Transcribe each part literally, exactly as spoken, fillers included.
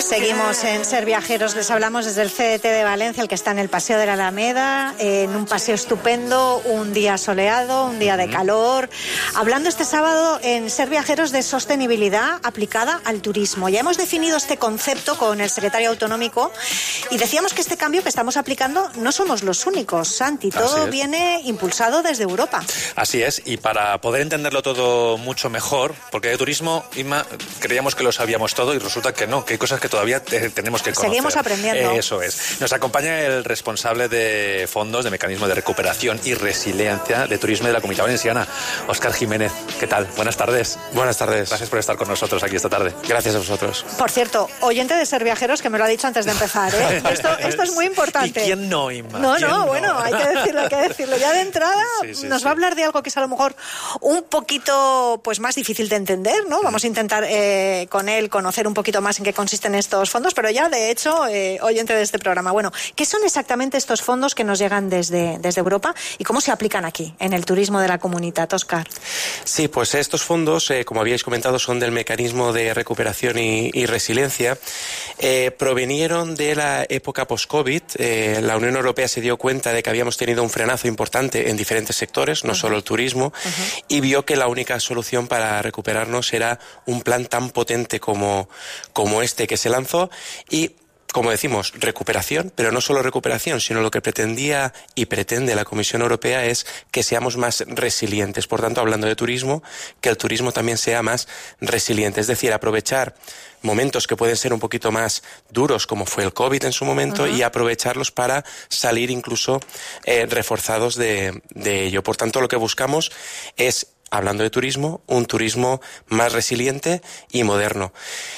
Seguimos en Ser Viajeros, les hablamos desde el C D T de Valencia, el que está en el Paseo de la Alameda, en un paseo estupendo, un día soleado, un día de calor, hablando este sábado en Ser Viajeros de sostenibilidad aplicada al turismo. Ya hemos definido este concepto con el secretario autonómico y decíamos que este cambio que estamos aplicando no somos los únicos, Santi, todo viene impulsado desde Europa. Así es, y para poder entenderlo todo mucho mejor, porque de turismo, Inma, creíamos que lo sabíamos todo y resulta que no, que hay cosas que todavía tenemos que conocer. Seguimos aprendiendo. Eso es. Nos acompaña el responsable de fondos de mecanismo de recuperación y resiliencia de turismo de la Comunidad Valenciana, Óscar Jiménez. ¿Qué tal? Buenas tardes. Buenas tardes. Gracias por estar con nosotros aquí esta tarde. Gracias a vosotros. Por cierto, oyente de Ser Viajeros, que me lo ha dicho antes de empezar, ¿eh? Esto, esto es muy importante. ¿Y quién no, Inma? No, no, no, bueno, hay que decirlo, hay que decirlo. Ya de entrada sí, sí, nos sí. va a hablar de algo que es a lo mejor un poquito pues más difícil de entender, ¿no? Vamos a intentar eh, con él conocer un poquito más en qué consisten estos fondos, pero ya de hecho, eh, oyente de este programa. Bueno, ¿qué son exactamente estos fondos que nos llegan desde, desde Europa y cómo se aplican aquí, en el turismo de la comunidad, Óscar? Sí, pues estos fondos, eh, como habíais comentado, son del mecanismo de recuperación y, y resiliencia. Eh, provenieron de la época post-COVID. Eh, la Unión Europea se dio cuenta de que habíamos tenido un frenazo importante en diferentes sectores, no uh-huh. solo el turismo, uh-huh. y vio que la única solución para recuperarnos era un plan tan potente como, como este que se lanzó y, como decimos, recuperación, pero no solo recuperación, sino lo que pretendía y pretende la Comisión Europea es que seamos más resilientes. Por tanto, hablando de turismo, que el turismo también sea más resiliente, es decir, aprovechar momentos que pueden ser un poquito más duros, como fue el COVID en su momento, uh-huh. y aprovecharlos para salir incluso eh, reforzados de, de ello. Por tanto, lo que buscamos es, hablando de turismo, un turismo más resiliente y moderno.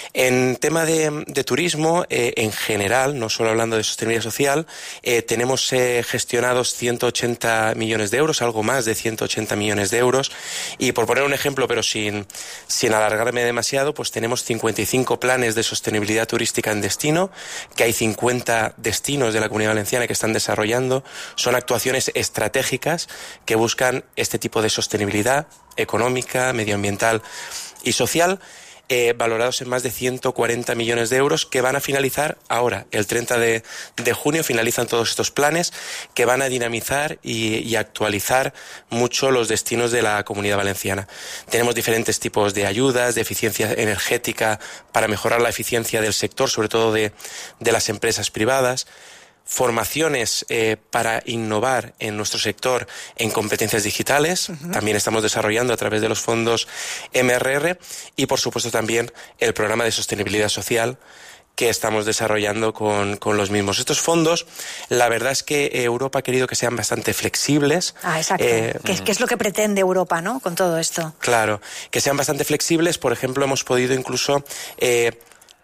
En tema de, de turismo, eh, en general, no solo hablando de sostenibilidad social, eh, tenemos eh, gestionados ciento ochenta millones de euros, algo más de ciento ochenta millones de euros. Y por poner un ejemplo, pero sin, sin alargarme demasiado, pues tenemos cincuenta y cinco planes de sostenibilidad turística en destino, que hay cincuenta destinos de la Comunidad Valenciana que están desarrollando. Son actuaciones estratégicas que buscan este tipo de sostenibilidad económica, medioambiental y social, eh, valorados en más de ciento cuarenta millones de euros que van a finalizar ahora. El treinta de junio finalizan todos estos planes que van a dinamizar y, y actualizar mucho los destinos de la Comunidad Valenciana. Tenemos diferentes tipos de ayudas, de eficiencia energética para mejorar la eficiencia del sector, sobre todo de, de las empresas privadas. Formaciones eh, para innovar en nuestro sector en competencias digitales, uh-huh. también estamos desarrollando a través de los fondos M R R y por supuesto también el programa de sostenibilidad social que estamos desarrollando con, con los mismos. Estos fondos, la verdad es que Europa ha querido que sean bastante flexibles. Ah, exacto. Eh, ¿Qué, ¿Qué es lo que pretende Europa, no? Con todo esto. Claro, que sean bastante flexibles. Por ejemplo, hemos podido incluso Eh,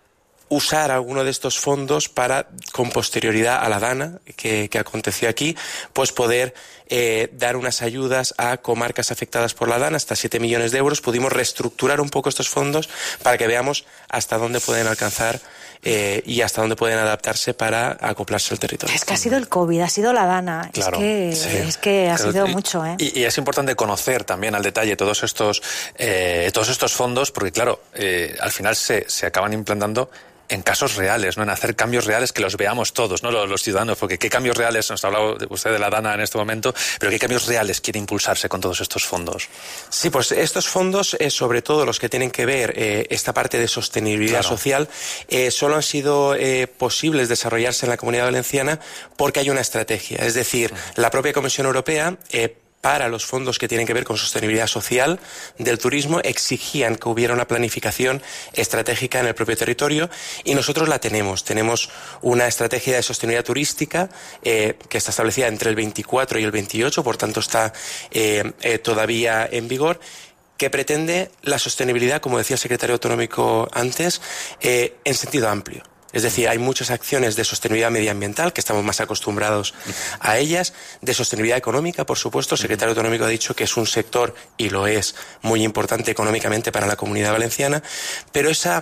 usar alguno de estos fondos para, con posterioridad a la DANA, que, que aconteció aquí, pues poder eh, dar unas ayudas a comarcas afectadas por la DANA, hasta siete millones de euros. Pudimos reestructurar un poco estos fondos para que veamos hasta dónde pueden alcanzar eh, y hasta dónde pueden adaptarse para acoplarse al territorio. Es que ha sido el COVID, ha sido la DANA, claro, es que, sí. es que ha Pero, sido y, mucho. ¿eh? Y, y es importante conocer también al detalle todos estos, eh, todos estos fondos, porque claro, eh, al final se, se acaban implantando en casos reales, ¿no? En hacer cambios reales que los veamos todos, ¿no? Los, los ciudadanos, porque qué cambios reales, nos ha hablado usted de la DANA en este momento, pero qué cambios reales quiere impulsarse con todos estos fondos. Sí, pues estos fondos, eh, sobre todo los que tienen que ver eh, esta parte de sostenibilidad claro. social, eh, solo han sido eh, posibles desarrollarse en la Comunidad Valenciana porque hay una estrategia. Es decir, uh-huh. la propia Comisión Europea eh, para los fondos que tienen que ver con sostenibilidad social del turismo exigían que hubiera una planificación estratégica en el propio territorio y nosotros la tenemos. Tenemos una estrategia de sostenibilidad turística eh, que está establecida entre el veinticuatro y el veintiocho, por tanto está eh, eh, todavía en vigor, que pretende la sostenibilidad, como decía el secretario autonómico antes, eh, en sentido amplio. Es decir, hay muchas acciones de sostenibilidad medioambiental, que estamos más acostumbrados a ellas, de sostenibilidad económica, por supuesto. El secretario autonómico ha dicho que es un sector, y lo es, muy importante económicamente para la Comunidad Valenciana, pero esa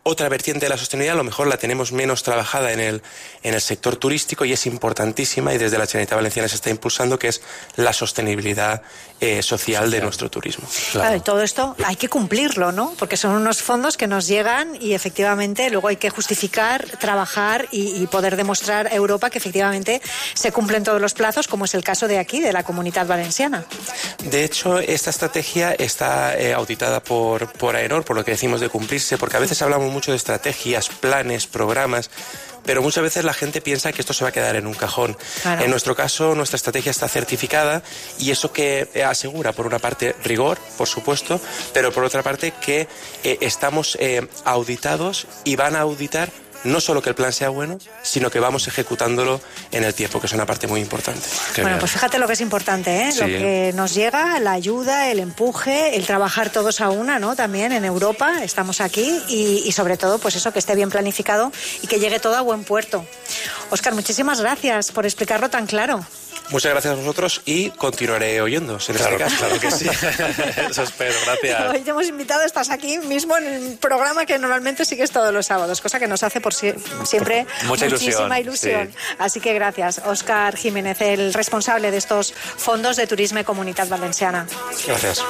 otra vertiente de la sostenibilidad, a lo mejor la tenemos menos trabajada en el, en el sector turístico y es importantísima y desde la Generalitat Valenciana se está impulsando, que es la sostenibilidad eh, social de nuestro turismo. Claro. Claro, y todo esto hay que cumplirlo, ¿no? Porque son unos fondos que nos llegan y efectivamente luego hay que justificar, trabajar y, y poder demostrar a Europa que efectivamente se cumplen todos los plazos, como es el caso de aquí, de la Comunitat Valenciana. De hecho, esta estrategia está eh, auditada por, por AENOR, por lo que decimos de cumplirse, porque a veces hablamos mucho de estrategias, planes, programas, pero muchas veces la gente piensa que esto se va a quedar en un cajón. Claro. En nuestro caso, nuestra estrategia está certificada y eso que asegura, por una parte, rigor, por supuesto, pero por otra parte que eh, estamos eh, auditados y van a auditar no solo que el plan sea bueno, sino que vamos ejecutándolo en el tiempo, que es una parte muy importante. Qué bueno, bien. Pues fíjate lo que es importante, ¿eh? Sí. Lo que nos llega, la ayuda, el empuje, el trabajar todos a una, ¿no? También en Europa, estamos aquí y, y sobre todo, pues eso, que esté bien planificado y que llegue todo a buen puerto. Óscar, muchísimas gracias por explicarlo tan claro. Muchas gracias a vosotros y continuaré oyéndos en claro, este caso. Claro que sí. Eso espero, gracias. Hoy te hemos invitado, estás aquí mismo en el programa que normalmente sigues todos los sábados, cosa que nos hace por si, siempre Mucha muchísima ilusión. ilusión. Sí. Así que gracias, Óscar Jiménez, el responsable de estos fondos de Turisme y Comunitat Valenciana. Gracias.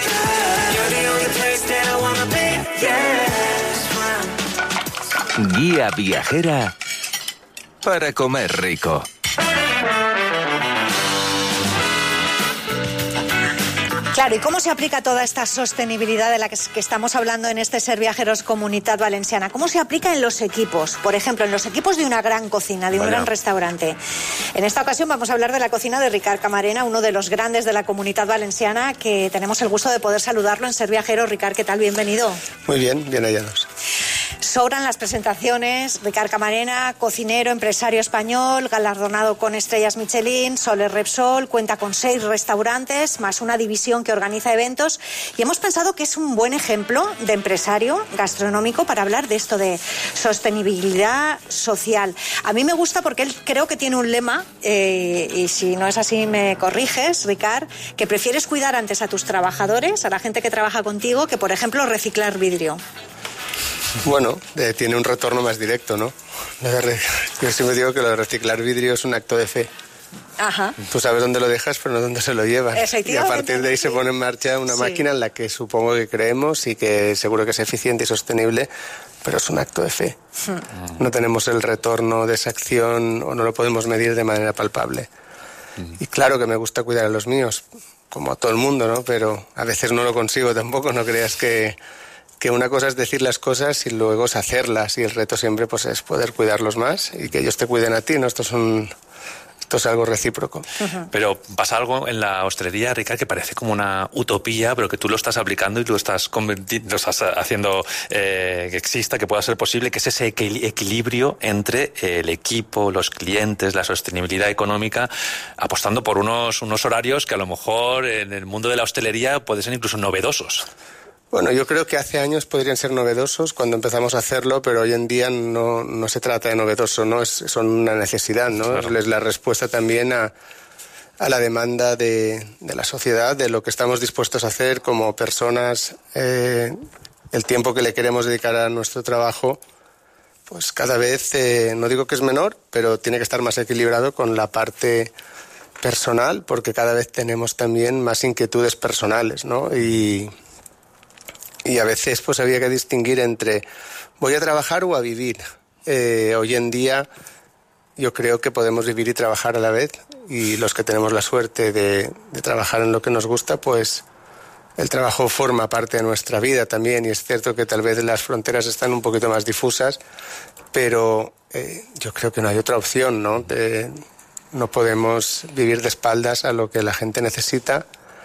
Guía viajera para comer rico. Claro, ¿y cómo se aplica toda esta sostenibilidad de la que, que estamos hablando en este Ser Viajeros Comunitat Valenciana? ¿Cómo se aplica en los equipos? Por ejemplo, en los equipos de una gran cocina, de un Vaya. gran restaurante. En esta ocasión vamos a hablar de la cocina de Ricard Camarena, uno de los grandes de la Comunitat Valenciana, que tenemos el gusto de poder saludarlo en Ser Viajeros. Ricard, ¿qué tal? Bienvenido. Muy bien, bien hallados. Sobran las presentaciones. Ricard Camarena, cocinero, empresario español, galardonado con estrellas Michelin, Soler Repsol, cuenta con seis restaurantes, más una división que organiza eventos, y hemos pensado que es un buen ejemplo de empresario gastronómico para hablar de esto de sostenibilidad social. A mí me gusta porque él creo que tiene un lema, eh, y si no es así me corriges, Ricard, que prefieres cuidar antes a tus trabajadores, a la gente que trabaja contigo, que por ejemplo reciclar vidrio. Bueno, eh, tiene un retorno más directo, ¿no? Yo siempre digo que lo de reciclar vidrio es un acto de fe. Ajá. Tú sabes dónde lo dejas, pero no dónde se lo llevas. Y a partir de ahí sí. se pone en marcha una sí. máquina en la que supongo que creemos y que seguro que es eficiente y sostenible, pero es un acto de fe. Hmm. No tenemos el retorno de esa acción o no lo podemos medir de manera palpable. Hmm. Y claro que me gusta cuidar a los míos, como a todo el mundo, ¿no? Pero a veces no lo consigo tampoco, no creas que... que una cosa es decir las cosas y luego es hacerlas, y el reto siempre pues es poder cuidarlos más y que ellos te cuiden a ti, ¿no? Esto es un... Esto es algo recíproco. Uh-huh. Pero pasa algo en la hostelería, Ricard, que parece como una utopía, pero que tú lo estás aplicando y tú lo estás, lo estás haciendo eh, que exista, que pueda ser posible, que es ese equilibrio entre el equipo, los clientes, la sostenibilidad económica, apostando por unos, unos horarios que a lo mejor en el mundo de la hostelería pueden ser incluso novedosos. Bueno, yo creo que hace años podrían ser novedosos cuando empezamos a hacerlo, pero hoy en día no, no se trata de novedoso, ¿no? Es, son una necesidad, ¿no? Claro. Es la respuesta también a, a la demanda de, de la sociedad, de lo que estamos dispuestos a hacer como personas, eh, el tiempo que le queremos dedicar a nuestro trabajo, pues cada vez, eh, no digo que es menor, pero tiene que estar más equilibrado con la parte personal, porque cada vez tenemos también más inquietudes personales, ¿no? Y... Y a veces pues había que distinguir entre voy a trabajar o a vivir. Eh, hoy en día yo creo que podemos vivir y trabajar a la vez, y los que tenemos la suerte de, de trabajar en lo que nos gusta, pues el trabajo forma parte de nuestra vida también, y es cierto que tal vez las fronteras están un poquito más difusas, pero eh, yo creo que no hay otra opción, ¿no? De, no podemos vivir de espaldas a lo que la gente necesita.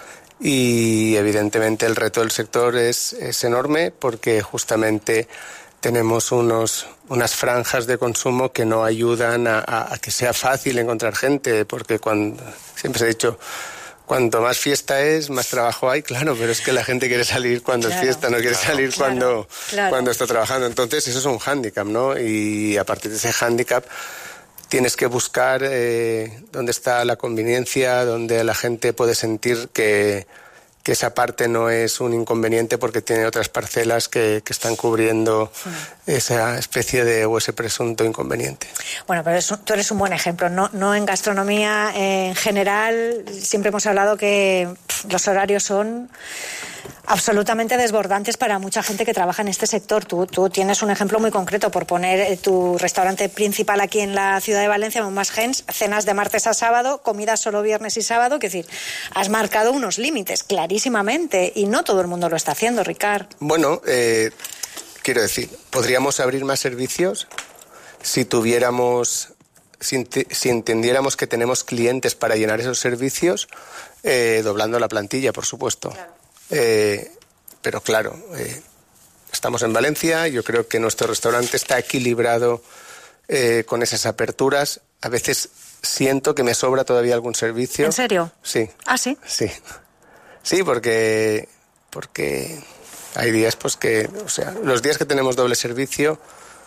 Y evidentemente el reto del sector es, es enorme, porque justamente tenemos unos, unas franjas de consumo que no ayudan a, a, a que sea fácil encontrar gente, porque cuando, siempre se ha dicho, cuanto más fiesta es, más trabajo hay, claro, pero es que la gente quiere salir cuando claro, es fiesta, no quiere claro, salir claro, cuando, claro. cuando está trabajando. Entonces eso es un hándicap, ¿no? Y a partir de ese hándicap tienes que buscar eh, dónde está la conveniencia, dónde la gente puede sentir que, que esa parte no es un inconveniente porque tiene otras parcelas que, que están cubriendo sí. esa especie de o ese presunto inconveniente. Bueno, pero es, tú eres un buen ejemplo. No, no en gastronomía eh, en general, siempre hemos hablado que pff, los horarios son absolutamente desbordantes para mucha gente que trabaja en este sector. Tú, tú tienes un ejemplo muy concreto por poner eh, tu restaurante principal aquí en la ciudad de Valencia, Montmas Gens, cenas de martes a sábado, comidas solo viernes y sábado. Es decir, has marcado unos límites clarísimamente y no todo el mundo lo está haciendo, Ricard. Bueno, eh, quiero decir, podríamos abrir más servicios si tuviéramos, si, si entendiéramos que tenemos clientes para llenar esos servicios, eh, doblando la plantilla, por supuesto. Claro. Eh, pero claro, eh, estamos en Valencia, yo creo que nuestro restaurante está equilibrado eh, con esas aperturas. A veces siento que me sobra todavía algún servicio. ¿En serio? Sí. ¿Ah, sí? Sí. Sí, porque, porque hay días pues que, o sea, los días que tenemos doble servicio,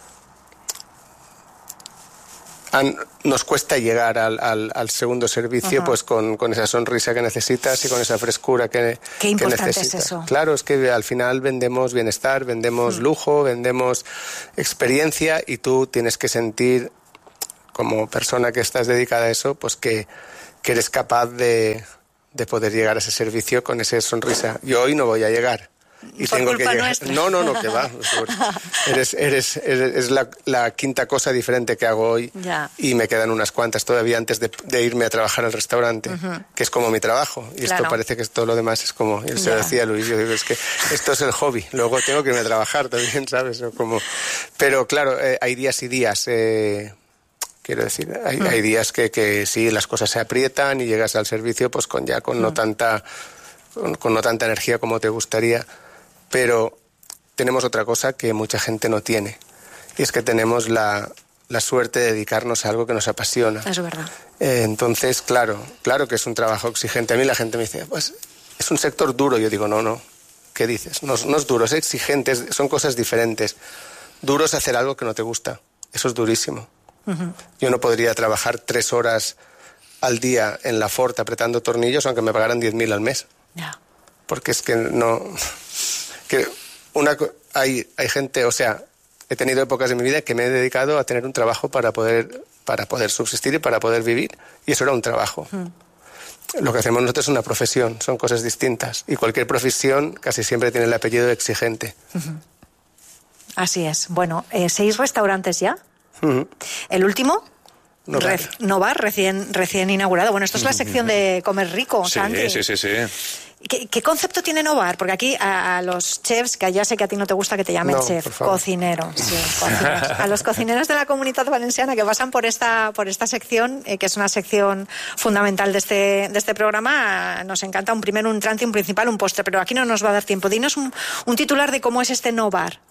Han, nos cuesta llegar al, al, al segundo servicio. Ajá. Pues con, con esa sonrisa que necesitas y con esa frescura que, Qué importante que necesitas. Es eso. Claro, es que al final vendemos bienestar, vendemos mm. lujo, vendemos experiencia y tú tienes que sentir, como persona que estás dedicada a eso, pues que, que eres capaz de, de poder llegar a ese servicio con esa sonrisa. Yo hoy no voy a llegar. Y por tengo culpa que nuestra. No, no, no, que va. Eres, eres, eres es la, la quinta cosa diferente que hago hoy. Ya. Y me quedan unas cuantas todavía antes de, de irme a trabajar al restaurante, uh-huh. que es como mi trabajo. Y claro. Esto parece que todo lo demás es como, y se lo decía Luis, yo digo, es que esto es el hobby. Luego tengo que irme a trabajar también, ¿sabes? Como, pero claro, eh, hay días y días. Eh, quiero decir, hay, uh-huh. hay días que, que sí, las cosas se aprietan y llegas al servicio pues con ya con uh-huh. no tanta con, con no tanta energía como te gustaría. Pero tenemos otra cosa que mucha gente no tiene, y es que tenemos la, la suerte de dedicarnos a algo que nos apasiona. Es verdad. Eh, entonces, claro, claro que es un trabajo exigente. A mí la gente me dice, pues es un sector duro. Yo digo, no, no, ¿qué dices? No, no es duro, es exigente, es, son cosas diferentes. Duro es hacer algo que no te gusta, eso es durísimo. Uh-huh. Yo no podría trabajar tres horas al día en la Ford apretando tornillos aunque me pagaran diez mil al mes. Ya. Yeah. Porque es que no... que una hay hay gente, o sea, he tenido épocas de mi vida que me he dedicado a tener un trabajo para poder para poder subsistir y para poder vivir, y eso era un trabajo. Mm. Lo que hacemos nosotros es una profesión, son cosas distintas, y cualquier profesión casi siempre tiene el apellido de exigente. Uh-huh. Así es. Bueno, eh, seis restaurantes ya. Uh-huh. El último, Novar. Re- Novar, recién recién inaugurado. Bueno, esto es la sección de comer rico. Sí, Santi. sí, sí, sí. ¿Qué, ¿Qué concepto tiene Novar? Porque aquí a, a los chefs, que ya sé que a ti no te gusta que te llamen no, chef, cocinero, sí, cocineros. A los cocineros de la Comunitat Valenciana que pasan por esta por esta sección, eh, que es una sección fundamental de este de este programa, nos encanta un primero, un entrante, un principal, un postre, pero aquí no nos va a dar tiempo. Dinos un, un titular de cómo es este Novar.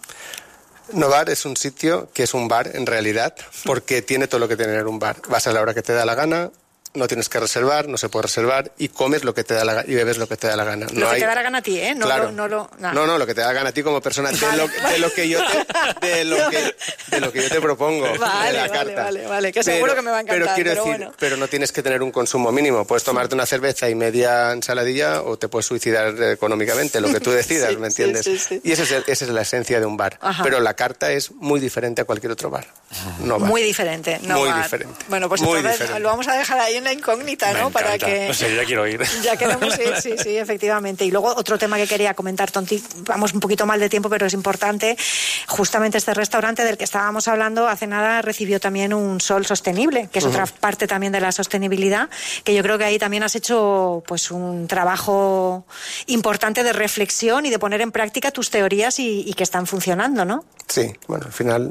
Novar es un sitio que es un bar en realidad, porque tiene todo lo que tiene un bar. Vas a la hora que te da la gana, no tienes que reservar, no se puede reservar, y comes lo que te da la gana y bebes lo que te da la gana. Lo no que hay... te da la gana a ti, ¿eh? No, claro. no, no, no, no, no, lo que te da la gana a ti como persona, de, vale, lo, vale. de lo que yo te, de lo que, de lo que yo te propongo, vale, de la vale, carta. Vale, vale, que seguro pero, que me va a encantar. Pero quiero pero decir, bueno. pero no tienes que tener un consumo mínimo. Puedes tomarte una cerveza y media ensaladilla o te puedes suicidar económicamente, lo que tú decidas, sí, ¿me entiendes? Sí, sí, sí. Y esa es, el, esa es la esencia de un bar. Ajá. Pero la carta es muy diferente a cualquier otro bar. No bar. Muy diferente, no Muy bar. diferente. Bueno, pues muy entonces diferente. lo vamos a dejar ahí en la incógnita, me ¿no? Encanta. Para que... O sea, ya quiero ir. Ya queremos ir, sí, sí, efectivamente. Y luego otro tema que quería comentar, Tonti, vamos un poquito mal de tiempo, pero es importante. Justamente este restaurante del que estábamos hablando hace nada recibió también un Sol Sostenible, que es uh-huh. otra parte también de la sostenibilidad, que yo creo que ahí también has hecho pues un trabajo importante de reflexión y de poner en práctica tus teorías y, y que están funcionando, ¿no? Sí, bueno, al final...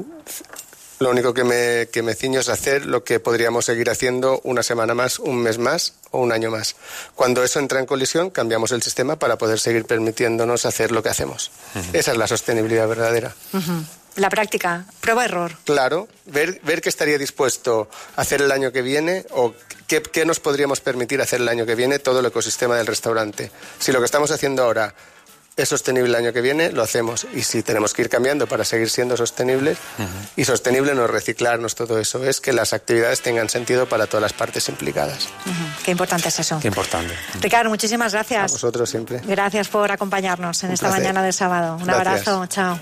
Lo único que me, que me ciño es hacer lo que podríamos seguir haciendo una semana más, un mes más o un año más. Cuando eso entra en colisión, cambiamos el sistema para poder seguir permitiéndonos hacer lo que hacemos. Uh-huh. Esa es la sostenibilidad verdadera. Uh-huh. La práctica, prueba-error. Claro, ver, ver qué estaría dispuesto a hacer el año que viene o qué, qué nos podríamos permitir hacer el año que viene todo el ecosistema del restaurante. Si lo que estamos haciendo ahora es sostenible el año que viene, lo hacemos. Y si tenemos que ir cambiando para seguir siendo sostenibles, uh-huh. y sostenible no es reciclarnos todo eso, es que las actividades tengan sentido para todas las partes implicadas. Uh-huh. Qué importante es eso. Qué importante. Ricardo, muchísimas gracias. A vosotros siempre. Gracias por acompañarnos en Un esta placer. mañana de sábado. Un Gracias. abrazo, chao.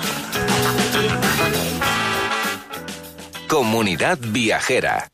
Comunidad Viajera.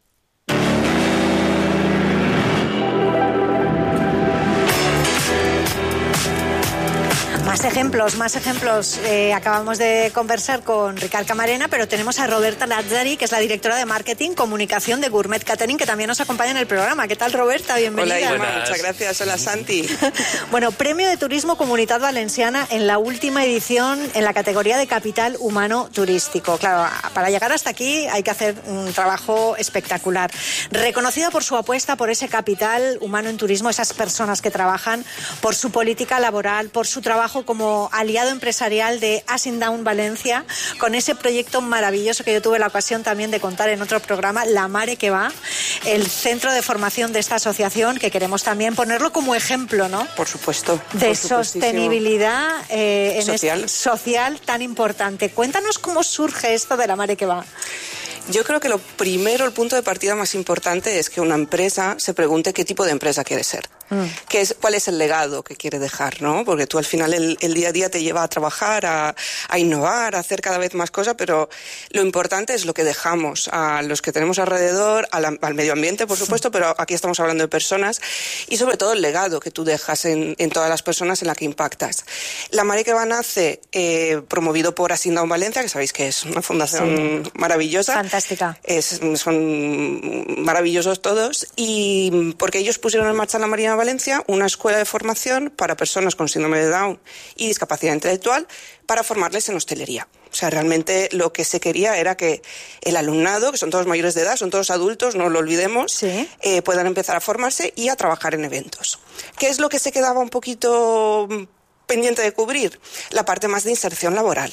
Más ejemplos, más ejemplos. Eh, acabamos de conversar con Ricard Camarena, pero tenemos a Roberta Lazzari, que es la directora de Marketing Comunicación de Gourmet Catering, que también nos acompaña en el programa. ¿Qué tal, Roberta? Bienvenida. Hola, Irma, Buenas. muchas gracias. Hola, Santi. Bueno, Premio de Turismo Comunitat Valenciana en la última edición en la categoría de Capital Humano Turístico. Claro, para llegar hasta aquí hay que hacer un trabajo espectacular. Reconocida por su apuesta por ese capital humano en turismo, esas personas que trabajan, por su política laboral, por su trabajo como aliado empresarial de Asindown Valencia, con ese proyecto maravilloso que yo tuve la ocasión también de contar en otro programa, La Mare que va, el centro de formación de esta asociación, que queremos también ponerlo como ejemplo, ¿no? Por supuesto. De por supuestísimo. sostenibilidad eh, en Social. este- social tan importante. Cuéntanos cómo surge esto de La Mare que va. Yo creo que lo primero, el punto de partida más importante es que una empresa se pregunte qué tipo de empresa quiere ser. Mm. Qué es, cuál es el legado que quiere dejar, ¿no? Porque tú al final el, el día a día te lleva a trabajar, a, a innovar, a hacer cada vez más cosas, pero lo importante es lo que dejamos a los que tenemos alrededor, al, al medio ambiente, por supuesto, pero aquí estamos hablando de personas, y sobre todo el legado que tú dejas en, en todas las personas en las que impactas. La Mare que va nace eh, promovido por Asindown Valencia, que sabéis que es una fundación sí. maravillosa. Fantástica. Es, son maravillosos todos, y porque ellos pusieron en marcha en la Marina de Valencia una escuela de formación para personas con síndrome de Down y discapacidad intelectual para formarles en hostelería. O sea, realmente lo que se quería era que el alumnado, que son todos mayores de edad, son todos adultos, no lo olvidemos, sí. eh, puedan empezar a formarse y a trabajar en eventos. ¿Qué es lo que se quedaba un poquito pendiente de cubrir? La parte más de inserción laboral.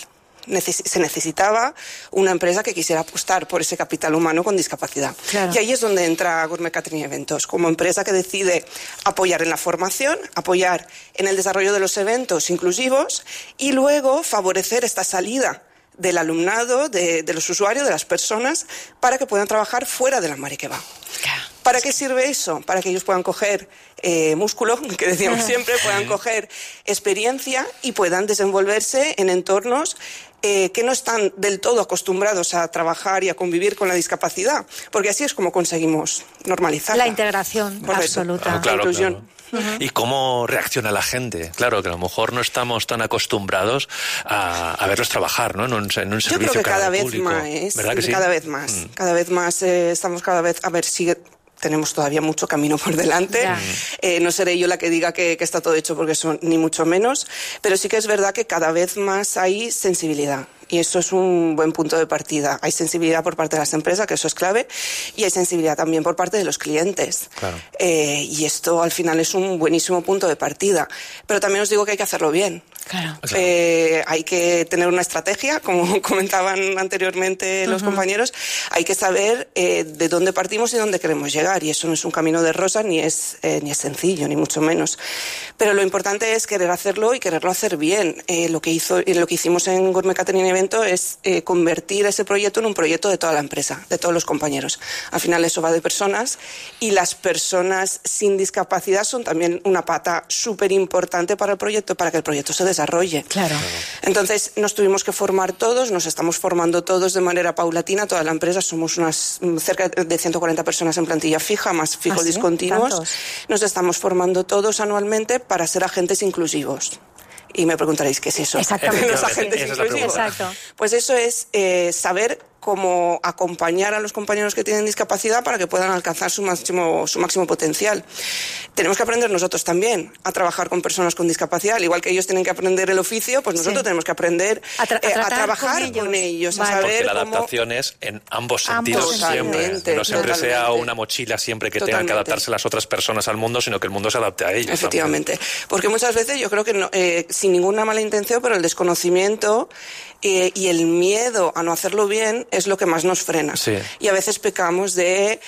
Se necesitaba una empresa que quisiera apostar por ese capital humano con discapacidad. Claro. Y ahí es donde entra Gourmet Catering Eventos, como empresa que decide apoyar en la formación, apoyar en el desarrollo de los eventos inclusivos y luego favorecer esta salida del alumnado, de, de los usuarios, de las personas, para que puedan trabajar fuera de la Mare que va. ¿Para qué sirve eso? Para que ellos puedan coger eh, músculo, que decíamos siempre, puedan coger experiencia y puedan desenvolverse en entornos eh, que no están del todo acostumbrados a trabajar y a convivir con la discapacidad, porque así es como conseguimos normalizar la integración absoluta. Ah, claro, la inclusión. Claro. Uh-huh. ¿Y cómo reacciona la gente? Claro, que a lo mejor no estamos tan acostumbrados a, a verlos trabajar, ¿no? En un, en un servicio. Yo creo que cada vez público. más, ¿verdad que sí? Cada vez más, mm. cada vez más eh, estamos cada vez, a ver, sigue... Tenemos todavía mucho camino por delante. Eh, no seré yo la que diga que, que está todo hecho, porque eso ni mucho menos. Pero sí que es verdad que cada vez más hay sensibilidad. Y eso es un buen punto de partida. Hay sensibilidad por parte de las empresas, que eso es clave, y hay sensibilidad también por parte de los clientes. Claro. Eh, y esto al final es un buenísimo punto de partida. Pero también os digo que hay que hacerlo bien. Claro. Eh, hay que tener una estrategia, como comentaban anteriormente uh-huh. los compañeros. Hay que saber eh, de dónde partimos y dónde queremos llegar. Y eso no es un camino de rosas, ni es, eh, ni es sencillo, ni mucho menos. Pero lo importante es querer hacerlo y quererlo hacer bien. Eh, lo que hizo, lo que hicimos en Gourmet Catering Evento es eh, convertir ese proyecto en un proyecto de toda la empresa, de todos los compañeros. Al final eso va de personas, y las personas sin discapacidad son también una pata súper importante para el proyecto, para que el proyecto se desarrolle. Claro. Entonces nos tuvimos que formar todos, nos estamos formando todos de manera paulatina, toda la empresa, somos unas cerca de ciento cuarenta personas en plantilla fija, más fijos ¿Ah, sí? discontinuos. ¿Tantos? Nos estamos formando todos anualmente para ser agentes inclusivos. Y me preguntaréis, ¿qué es eso? Exactamente. Los agentes es inclusivos. Exacto. Pues eso es eh, saber cómo acompañar a los compañeros que tienen discapacidad para que puedan alcanzar su máximo, su máximo potencial. Tenemos que aprender nosotros también a trabajar con personas con discapacidad, al igual que ellos tienen que aprender el oficio, pues nosotros sí. tenemos que aprender a, tra- a, eh, a trabajar con ellos, con ellos vale. a saber Porque la cómo... adaptación es en ambos sentidos ambos, siempre. totalmente, no siempre totalmente. sea una mochila siempre que Totalmente. tengan que adaptarse las otras personas al mundo, sino que el mundo se adapte a ellos. Efectivamente. También. Porque muchas veces yo creo que no, eh, sin ninguna mala intención, pero el desconocimiento eh, y el miedo a no hacerlo bien es lo que más nos frena. Sí. Y a veces pecamos de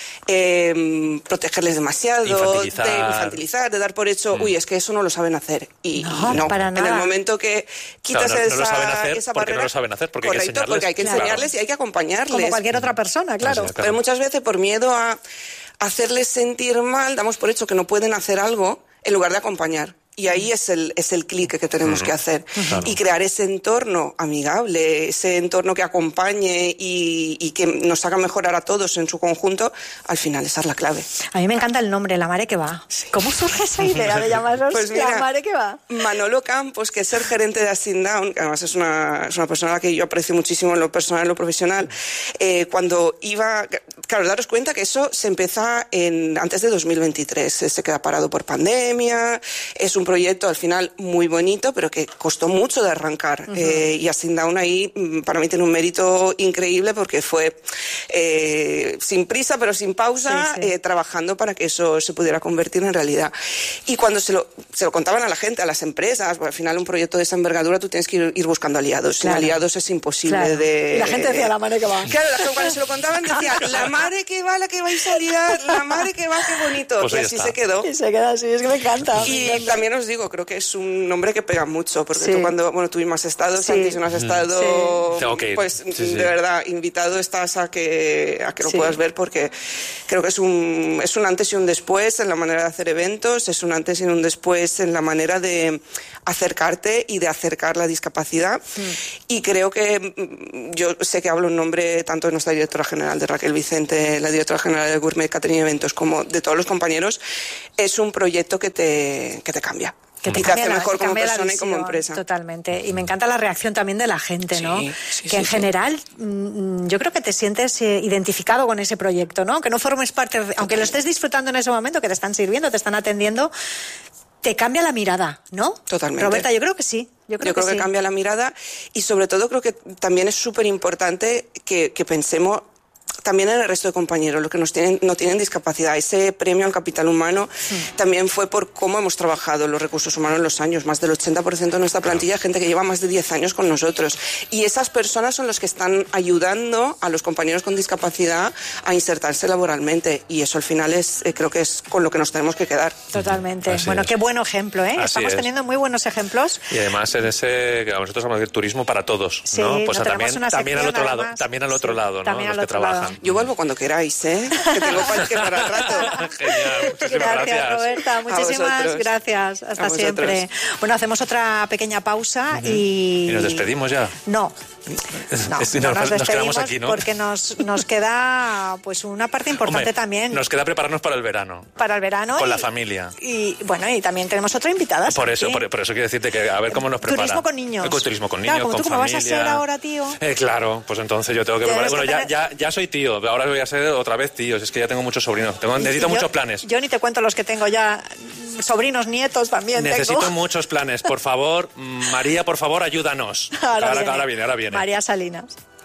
eh, protegerles demasiado, infantilizar. de infantilizar, de dar por hecho, mm. uy, es que eso no lo saben hacer. Y no, y no. para nada. En el momento que quitas no, no, no esa, lo saben hacer esa porque barrera... no lo saben hacer, porque correcto, hay que enseñarles. porque hay que claro. enseñarles y hay que acompañarles. Como cualquier otra persona, claro. Sí, claro. Pero muchas veces por miedo a... hacerles sentir mal, damos por hecho que no pueden hacer algo, en lugar de acompañar. Y ahí es el, es el clic que tenemos uh-huh. que hacer. Claro. Y crear ese entorno amigable, ese entorno que acompañe y, y que nos haga mejorar a todos en su conjunto, al final esa es la clave. A mí me encanta el nombre, La Mare que va. Sí. ¿Cómo surge esa idea de llamarlos pues mira, La Mare que va? Manolo Campos, que es el gerente de Asindown, que además es una, es una persona a la que yo aprecio muchísimo en lo personal y en lo profesional, eh, cuando iba... Claro, daros cuenta que eso se empieza en, antes de dos mil veintitrés. Se queda parado por pandemia, es un proyecto al final muy bonito, pero que costó mucho de arrancar. Uh-huh. Eh, y Asindown ahí para mí tiene un mérito increíble porque fue eh, sin prisa, pero sin pausa, sí, sí. Eh, trabajando para que eso se pudiera convertir en realidad. Y cuando se lo, se lo contaban a la gente, a las empresas, pues al final un proyecto de esa envergadura tú tienes que ir, ir buscando aliados. Claro. Sin aliados es imposible claro. de... Y la gente decía, la madre que va. Claro, la gente cuando se lo contaban decía, la madre que va, la que vais a liar, la madre que va, qué bonito. Pues y así está. se quedó. Y se queda así, es que me encanta. Y me encanta. También os digo, creo que es un nombre que pega mucho, porque sí. tú cuando, bueno, tú mismo has estado, sí. Santi, si no has estado, sí. okay. pues sí, sí. de verdad, invitado estás a que, a que lo sí. puedas ver, porque creo que es un, es un antes y un después en la manera de hacer eventos, es un antes y un después en la manera de acercarte y de acercar la discapacidad. Mm. Y creo que, yo sé que hablo en nombre tanto de nuestra directora general, de Raquel Vicente, la directora general de Gourmet Catering Eventos, como de todos los compañeros, es un proyecto que te, que te cambia. Que te, y te hace mejor la, como persona visión, y como empresa. Totalmente. Y me encanta la reacción también de la gente, sí, ¿no? Sí, que sí, en sí. general yo creo que te sientes identificado con ese proyecto, ¿no? Que no formes parte, aunque lo estés disfrutando en ese momento, que te están sirviendo, te están atendiendo, te cambia la mirada, ¿no? Totalmente. Roberta, yo creo que sí. Yo creo, yo creo que, que sí. cambia la mirada y sobre todo creo que también es súper importante que, que pensemos también en el resto de compañeros, los que nos tienen, no tienen discapacidad. Ese premio al capital humano sí. también fue por cómo hemos trabajado los recursos humanos en los años. Más del ochenta por ciento de nuestra plantilla es gente que lleva más de diez años con nosotros. Y esas personas son los que están ayudando a los compañeros con discapacidad a insertarse laboralmente. Y eso al final es, eh, creo que es con lo que nos tenemos que quedar. Totalmente. Así bueno, es. Qué buen ejemplo, ¿eh? Así Estamos es. teniendo muy buenos ejemplos. Y además en ese, que a nosotros vamos a decir turismo para todos, sí, ¿no? Pues no también, también al otro además. lado, también al otro sí, lado, ¿no? Los al que otro trabajan. lado. Yo vuelvo cuando queráis, ¿eh? Que tengo para, que para el rato. Genial, muchísimas gracias, gracias. Roberta. Muchísimas gracias. Hasta siempre. Bueno, hacemos otra pequeña pausa uh-huh. y... ¿Y nos despedimos ya? No. No, es, no nos, nos, nos quedamos aquí, ¿no? Porque nos, nos queda pues una parte importante. Hombre, también. Nos queda prepararnos para el verano. Para el verano. Con y, la familia. Y bueno, y también tenemos otra invitada. Por eso, por, por eso quiero decirte que a ver cómo nos prepara. Turismo con niños. Eh, con turismo con niños, claro, como con tú, familia. ¿Cómo vas a ser ahora tío? Eh, claro, pues entonces yo tengo que preparar. Bueno, que tener... ya, ya, ya soy tío, ahora voy a ser otra vez tío. Es que ya tengo muchos sobrinos. Tengo, necesito yo, muchos planes. Yo ni te cuento los que tengo ya. Sobrinos, nietos también Necesito tengo. muchos planes. Por favor, María, por favor, ayúdanos. Ahora, ahora, viene. ahora viene, ahora viene. María Salinas.